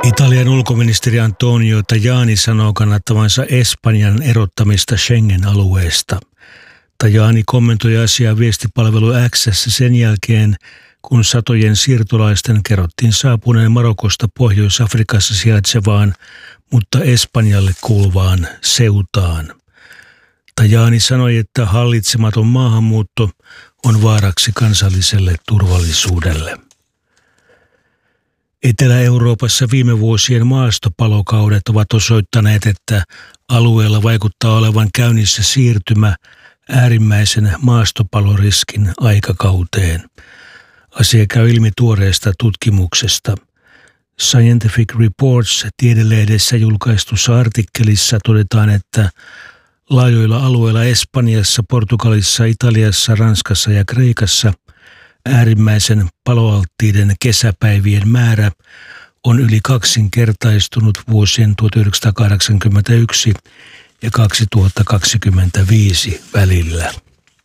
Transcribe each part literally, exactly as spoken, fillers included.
Italian ulkoministeri Antonio Tajani sanoo kannattavansa Espanjan erottamista Schengen-alueesta. Tajani kommentoi asiaa viestipalvelu X:ssä sen jälkeen, kun satojen siirtolaisten kerrottiin saapuneen Marokosta Pohjois-Afrikassa sijaitsevaan, mutta Espanjalle kuuluvaan Ceutaan. Tajani sanoi, että hallitsematon maahanmuutto on vaaraksi kansalliselle turvallisuudelle. Etelä-Euroopassa viime vuosien maastopalokaudet ovat osoittaneet, että alueella vaikuttaa olevan käynnissä siirtymä äärimmäisen maastopaloriskin aikakauteen. Asia käy ilmi tuoreesta tutkimuksesta. Scientific Reports -tiedelehdessä julkaistussa artikkelissa todetaan, että laajoilla alueilla Espanjassa, Portugalissa, Italiassa, Ranskassa ja Kreikassa äärimmäisen paloalttiiden kesäpäivien määrä on yli kaksinkertaistunut vuosien tuhatyhdeksänsataakahdeksankymmentäyksi ja kaksituhattakaksikymmentäviisi välillä.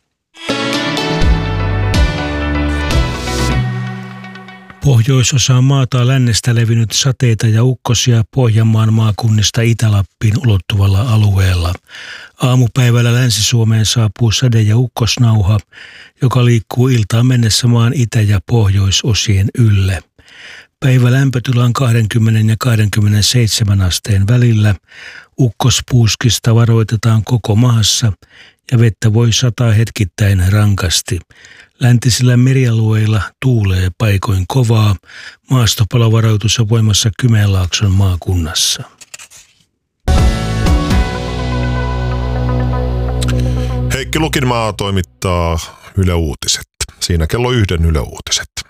Pohjoisosaan maata on lännestä levinnyt sateita ja ukkosia Pohjanmaan maakunnista Itä-Lappiin ulottuvalla alueella. Aamupäivällä Länsi-Suomeen saapuu sade- ja ukkosnauha, joka liikkuu iltaan mennessä maan itä- ja pohjoisosien ylle. Päivä lämpötila on kaksikymmentä ja kaksikymmentäseitsemän asteen välillä. Ukkospuuskista varoitetaan koko maassa ja vettä voi sataa hetkittäin rankasti. Läntisillä merialueilla tuulee paikoin kovaa. Maastopalovaroitus on voimassa Kymenlaakson maakunnassa. Heikki Lukinmaa toimittaa Yle Uutiset. Siinä kello yhden Yle Uutiset.